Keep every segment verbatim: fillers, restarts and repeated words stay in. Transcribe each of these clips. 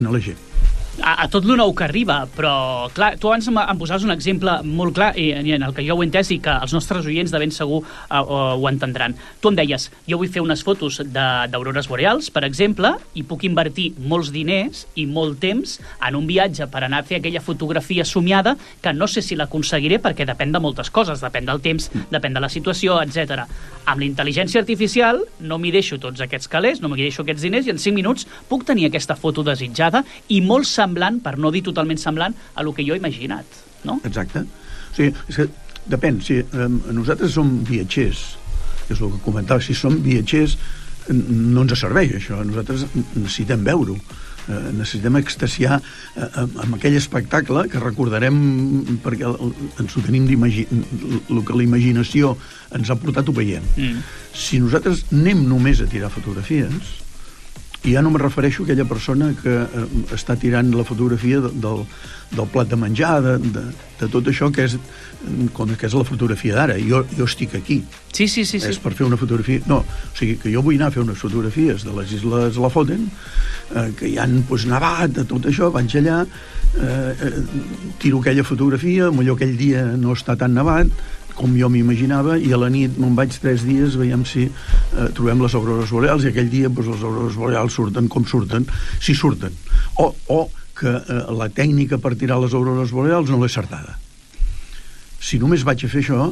a la gent. A, a tot lo nou que arriba, però clar, tu abans em, em posaves un exemple molt clar i, i en el que jo ho he entès i que els nostres oients de ben segur uh, uh, ho entendran. Tu em deies, jo vull fer unes fotos d'aurores boreals, per exemple, i puc invertir molts diners i molt temps en un viatge per anar a fer aquella fotografia somiada que no sé si l'aconseguiré perquè depèn de moltes coses, depèn del temps, depèn de la situació, etcètera. Amb la intel·ligència artificial no m'hi deixo tots aquests calés, no m'hi deixo aquests diners i en cinc minuts puc tenir aquesta foto desitjada i molt semblant, per no dir totalment semblant, a lo que jo he imaginat, no? Exacte. O sigui, és que depèn, si eh, nosaltres som viatgers, és el que comentava, si som viatgers no ens serveix això, nosaltres necessitem veure-ho, eh, necessitem extasiar eh, amb aquell espectacle que recordarem perquè ens ho tenim d'imaginar, el que la imaginació ens ha portat ho veiem. Mm. Si nosaltres anem només a tirar fotografies, i ja no me refereixo a aquella persona que eh, està tirant la fotografia de, del, del plat de menjar, de, de, de tot això que és, com que és la fotografia d'ara. Jo, jo estic aquí. Sí, sí, sí, sí. És per fer una fotografia... No, o sigui, que jo vull anar a fer unes fotografies de les Isles Lofoten, eh, que hi han pues, nevat, de tot això, vaig allà, eh, eh, tiro aquella fotografia, potser aquell dia no està tan nevat, com jo m'imaginava, i a la nit me'n vaig tres dies, veiem si eh, trobem les aurores boreals, i aquell dia doncs, les aurores boreals surten com surten, si surten. O, o que eh, la tècnica per tirar les aurores boreals no l'he acertada. Si només vaig a fer això,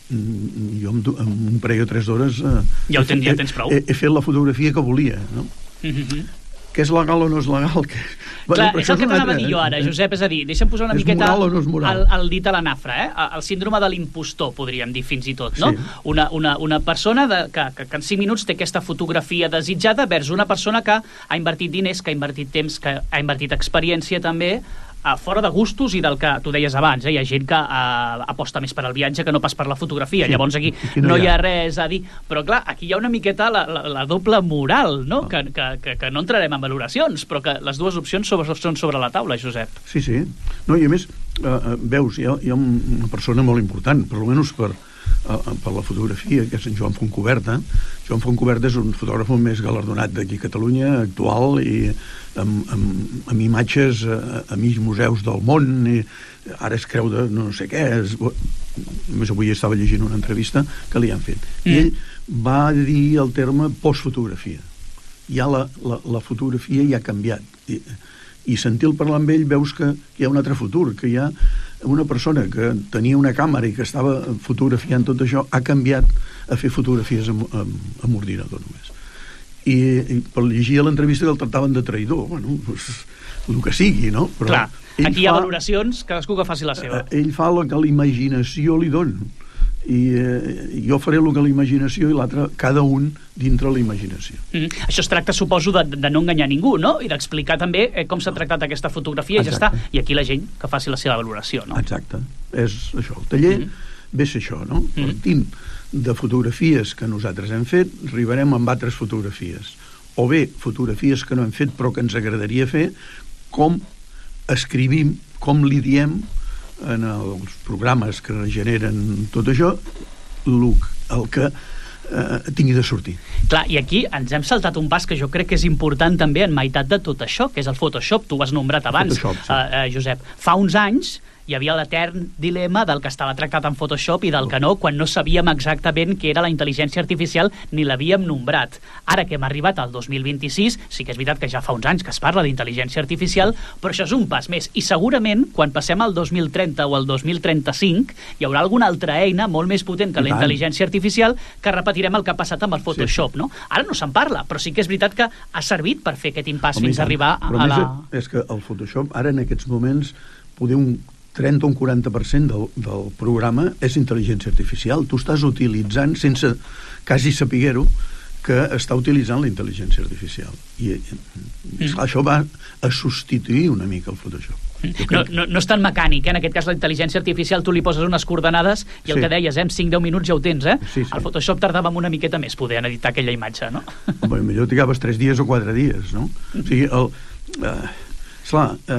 jo en un parell o tres d'hores eh, ja, ho ten, ja tens prou. He, he fet la fotografia que volia, no? Mm-hmm. Que és legal o no és legal? Que... Clar, bueno, és el que t'anava a dir jo ara, Josep, és a dir, deixa'm posar una és miqueta moral o no és moral? el, el dit a la nafra, eh? El síndrome de l'impostor, podríem dir fins i tot, no? Sí. Una, una, una persona de, que, que, que en cinc minuts té aquesta fotografia desitjada vers una persona que ha invertit diners, que ha invertit temps, que ha invertit experiència també, fora de gustos i del que tu deies abans, eh? Hi ha gent que uh, aposta més per al viatge que no pas per la fotografia, sí. Llavors aquí, aquí no, no hi ha res a dir, però clar, aquí hi ha una miqueta la, la, la doble moral, no? Oh. Que, que, que, que no entrarem en valoracions, però que les dues opcions sobre, són sobre la taula, Josep. Sí, sí, no, i a més uh, veus, hi ha, hi ha una persona molt important, per almenys per per la fotografia, que és en Joan Fontcoberta. Joan Fontcoberta és un fotògraf més galardonat d'aquí a Catalunya, actual, i amb, amb, amb imatges a, a mig museus del món, i ara es creu de no sé què, és, només avui estava llegint una entrevista que li han fet. Mm. I ell va dir el terme postfotografia. Ja la, la, la fotografia ja ha canviat. I, i sentir-lo parlar amb ell veus que hi ha un altre futur, que hi ha una persona que tenia una càmera i que estava fotografiant tot això, ha canviat a fer fotografies amb, amb, amb ordinador només. I, i per llegir l'entrevista que el tractaven de traïdor, bueno, pues, el que sigui, no? Però clar, aquí hi ha fa, valoracions, cadascú que faci la seva. Ell fa el que la imaginació li dona, i eh, jo faré el que la imaginació i l'altre, cada un dintre la imaginació. Mm. Això es tracta, suposo, de, de no enganyar ningú, no? I d'explicar també eh, com s'ha tractat aquesta fotografia. Exacte. I ja està. I aquí la gent que faci la seva valoració, no? Exacte. És això. El taller mm. ve ser això, no? Mm. Partint de fotografies que nosaltres hem fet, arribarem amb altres fotografies. O bé, fotografies que no hem fet però que ens agradaria fer, com escrivim, com li diem en els programes que generen tot això, el, el que eh, tingui de sortir. Clar, i aquí ens hem saltat un pas que jo crec que és important també en meitat de tot això, que és el Photoshop. Tu ho has nombrat abans, Photoshop, sí. eh, eh, Josep. Fa uns anys hi havia l'etern dilema del que estava tractat en Photoshop i del que no, quan no sabíem exactament què era la intel·ligència artificial ni l'havíem nombrat. Ara que hem arribat al dos mil vint-i-sis, sí que és veritat que ja fa uns anys que es parla d'intel·ligència artificial, però això és un pas més. I segurament, quan passem al dos mil trenta o al dos mil trenta-cinc, hi haurà alguna altra eina molt més potent que la intel·ligència artificial que repetirem el que ha passat amb el Photoshop, sí. No? Ara no se'n parla, però sí que és veritat que ha servit per fer aquest impàs fins a arribar a, a la... És que el Photoshop, ara en aquests moments, poder un trenta o un quaranta per cent del, del programa és intel·ligència artificial. Tu estàs utilitzant, sense quasi saber-ho, que està utilitzant la intel·ligència artificial. I mm. esclar, això va a substituir una mica el Photoshop. No, no, no és tan mecànic, eh? En aquest cas la intel·ligència artificial tu li poses unes coordenades i el sí. Que deies, eh? En cinc deu minuts ja ho tens, eh? Sí, sí. El Photoshop tardava una miqueta més poder editar aquella imatge, no? Home, millor trigaves tres dies o quatre dies, no? O sigui, el... Eh, esclar, eh,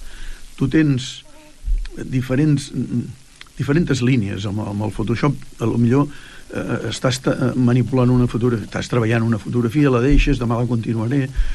tu tens diferents diferents línies amb, amb el Photoshop. A lo millor eh, estàs manipulant una fotografia, estàs treballant una fotografia, la deixes, demà la continuaré.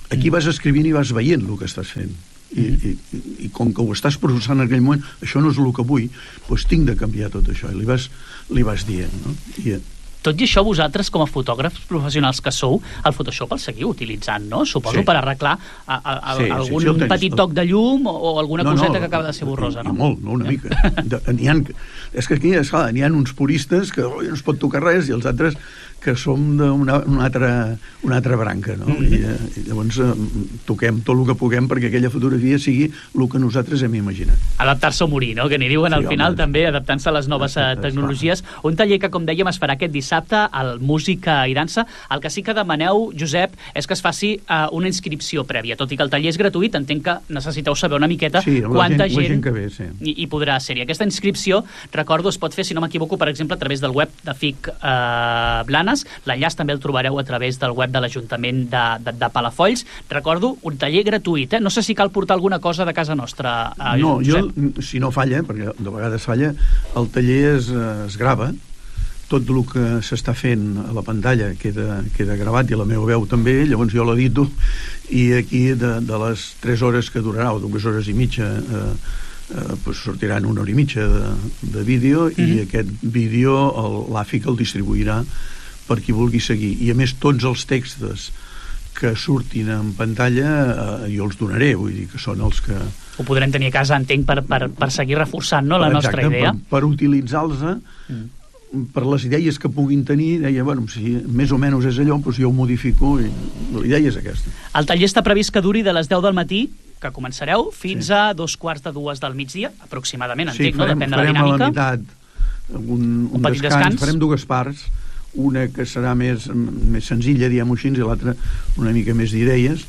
Aquí vas escrivint i vas veient el que estàs fent. I, i, i com que ho estàs processant en aquell moment, això no és el que vull, doncs tinc de canviar tot això. I li vas, li vas dient, no? I, tot i això, vosaltres, com a fotògrafs professionals que sou, el Photoshop el seguiu utilitzant, no? Suposo sí. per arreglar a, a, a, sí, algun sí, sí, petit toc de llum o, o alguna no, coseta no, que acaba de ser borrosa, no? I molt, no, una mica. De, ha, és que aquí esclar, n'hi ha uns puristes que oh, no es pot tocar res i els altres que som d'una una altra, una altra branca, no? Mm. I, I llavors eh, toquem tot el que puguem perquè aquella fotografia sigui el que nosaltres hem imaginat. Adaptar-se o morir, no? Que n'hi diuen sí, al final home. També, adaptant-se a les noves eh, tecnologies. Un taller que, com dèiem, es farà aquest dissabte al Música i Dansa. El que sí que demaneu, Josep, és que es faci eh, una inscripció prèvia. Tot i que el taller és gratuït, entenc que necessiteu saber una miqueta sí, quanta gent, gent, gent que ve, sí. hi, hi podrà ser-hi. Aquesta inscripció, recordo, es pot fer, si no m'equivoco, per exemple, a través del web de F I C eh, Blanes. L'enllaç també el trobareu a través del web de l'Ajuntament de, de, de Palafolls. Recordo, un taller gratuït, eh? No sé si cal portar alguna cosa de casa nostra. Eh, no, Josep. jo, si no falla, perquè de vegades falla, el taller es, es grava, tot el que s'està fent a la pantalla queda, queda gravat i la meva veu també, llavors jo l'edito i aquí de, de les tres hores que durarà, o dues hores i mitja, eh, eh, pues sortiran una hora i mitja de, de vídeo mm-hmm. i aquest vídeo l'A F I C el distribuirà per qui vulgui seguir. I a més tots els textos que surtin en pantalla eh, jo els donaré, vull dir que són els que... Ho podrem tenir a casa, entenc, per, per, per seguir reforçant, no, la Exacte, nostra idea. Per, per utilitzar-los mm. per les idees que puguin tenir, deia, bueno, si més o menys és allò, doncs jo ho modifico i la idea és aquesta. El taller està previst que duri de les deu del matí, que començareu, fins sí. a dos quarts de dues del migdia, aproximadament, entenc, sí, farem, no? Depèn de la dinàmica. Sí, farem a la meitat un, un, un descans, descans, farem dues parts, una que serà més, més senzilla, diguem-ho així, i l'altra una mica més d'idees,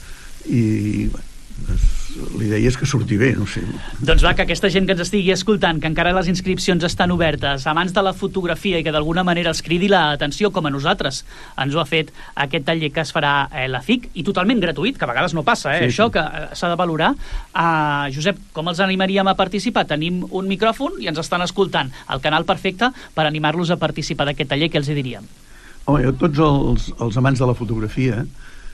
i bueno, l'idea és que surti bé, no sé. Doncs va, que aquesta gent que ens estigui escoltant, que encara les inscripcions estan obertes, amants de la fotografia i que d'alguna manera els cridi l'atenció, com a nosaltres ens ho ha fet aquest taller que es farà a la F I C, i totalment gratuït, que a vegades no passa, eh? Sí, això sí. Que s'ha de valorar. Uh, Josep, com els animaríem a participar? Tenim un micròfon i ens estan escoltant, el canal perfecte per animar-los a participar d'aquest taller, què els hi diríem? Home, jo, tots els, els amants de la fotografia,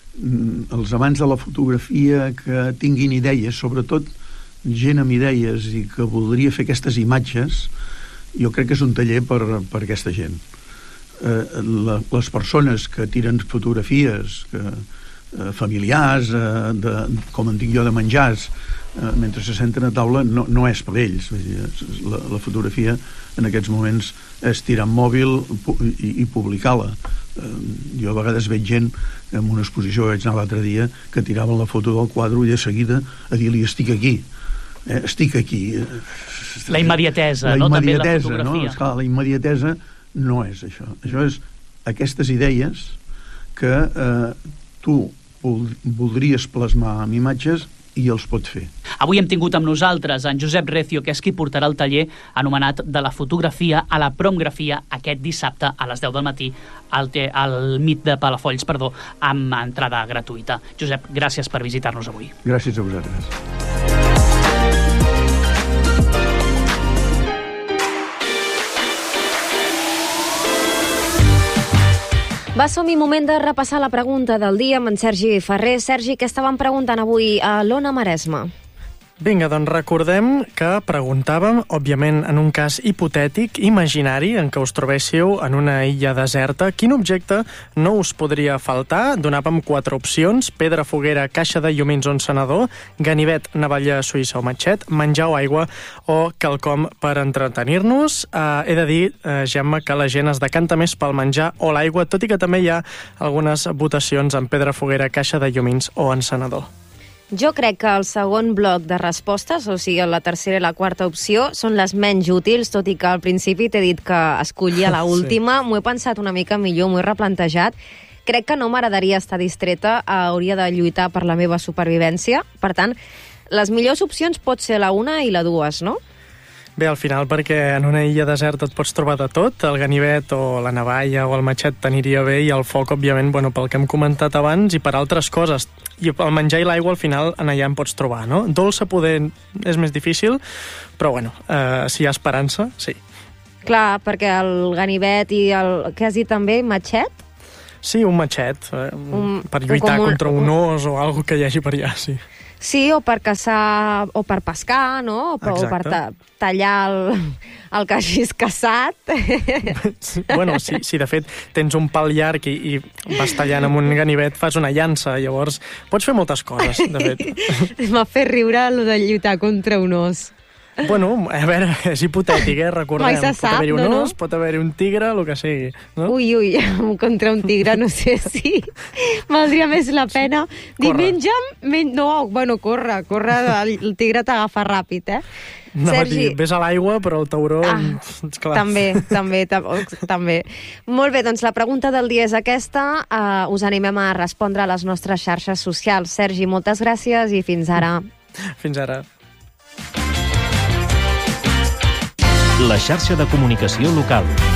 els amants de la fotografia que tinguin idees, sobretot gent amb idees i que voldria fer aquestes imatges, jo crec que és un taller per, per aquesta gent. Eh, la, les persones que tiren fotografies que, eh, familiars, eh, de, com en dic jo, de menjars, eh, mentre se senten a taula, no, no és per ells. Vull dir, la, la fotografia en aquests moments és tirar en mòbil i, i publicar-la. Eh, jo a vegades veig gent en una exposició que vaig anar l'altre dia que tiraven la foto del quadre i de seguida a dir-li estic aquí eh, estic aquí la immediatesa, la no? immediatesa, també la fotografia, no? Esclar, la immediatesa no és això, això és aquestes idees que eh, tu voldries plasmar amb imatges i els pot fer. Avui hem tingut amb nosaltres en Josep Recio, que és qui portarà el taller anomenat de la fotografia a la promgrafia aquest dissabte a les deu del matí al, te, al M I T de Palafolls, perdó, amb entrada gratuïta. Josep, gràcies per visitar-nos avui. Gràcies a vosaltres. Va, som-hi, moment de repassar la pregunta del dia amb en Sergi Ferrer. Sergi, què estaven preguntant avui a l'Ona Maresme? Vinga, doncs recordem que preguntàvem, òbviament en un cas hipotètic, imaginari, en què us trobéssiu en una illa deserta, quin objecte no us podria faltar? Donàvem quatre opcions: pedra, foguera, caixa de llumins o encenedor, ganivet, navalla suïssa o matxet, menjar o aigua o quelcom per entretenir-nos. Uh, he de dir, uh, Gemma, que la gent es decanta més pel menjar o l'aigua, tot i que també hi ha algunes votacions en pedra, foguera, caixa de llumins o encenedor. Jo crec que el segon bloc de respostes, o sigui, la tercera i la quarta opció, són les menys útils, tot i que al principi t'he dit que escollia la última. Sí. M'ho he pensat una mica millor, m'ho he replantejat. Crec que no m'agradaria estar distreta, hauria de lluitar per la meva supervivència. Per tant, les millors opcions pot ser la una i la dues, no? Bé, al final, perquè en una illa deserta et pots trobar de tot, el ganivet o la navalla o el matxet t'aniria bé, i el foc, òbviament, bueno, pel que hem comentat abans, i per altres coses. I el menjar i l'aigua, al final, en allà en pots trobar, no? Dolça poder és més difícil, però, bueno, eh, si hi ha esperança, sí. Clar, perquè el ganivet i el... Què has dit també? Matxet? Sí, un matxet, eh, un, per lluitar un, contra un os o alguna que hi hagi per allà, sí. Sí, o per caçar, o per pescar, no? O per, o per ta tallar el, el que hagis caçat. Bueno, si, si de fet tens un pal llarg i, i vas tallant amb un ganivet, fas una llança, llavors pots fer moltes coses, de fet. M'ha fet riure el de lluitar contra un os. Bueno, a veure, és hipotètic, eh? Recordem. Mai se sap, pot haver-hi un no, os, no? pot haver-hi un tigre, el que sigui. No? Ui, ui, contra un tigre no sé si valdria més la pena. Dir, menja'm, men... no, bueno, corre, corre, el tigre t'agafa ràpid, eh? No, Sergi... dir, ves a l'aigua, però el tauró... Ah, clar. també, també, també. Molt bé, doncs la pregunta del dia és aquesta. Uh, us animem a respondre a les nostres xarxes socials. Sergi, moltes gràcies i fins ara. Fins ara. La xarxa de comunicació local.